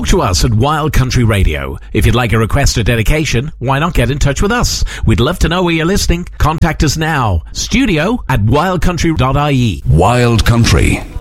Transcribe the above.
to us at Wild Country Radio. If you'd like a request or dedication, why not get in touch with us? We'd love to know where you're listening. Contact us now. Studio@wildcountry.ie. Wild Country.